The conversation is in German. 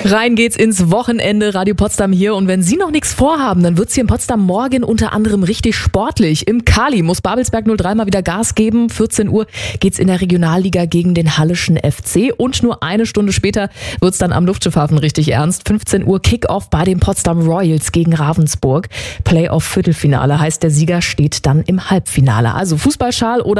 Rein geht's ins Wochenende. Radio Potsdam hier. Und wenn Sie noch nichts vorhaben, dann wird's hier in Potsdam morgen unter anderem richtig sportlich. Im Kali muss Babelsberg 03 mal wieder Gas geben. 14 Uhr geht's in der Regionalliga gegen den Halleschen FC. Und nur eine Stunde später wird's dann am Luftschiffhafen richtig ernst. 15 Uhr Kickoff bei den Potsdam Royals gegen Ravensburg. Playoff-Viertelfinale heißt, der Sieger steht dann im Halbfinale. Also Fußballschal oder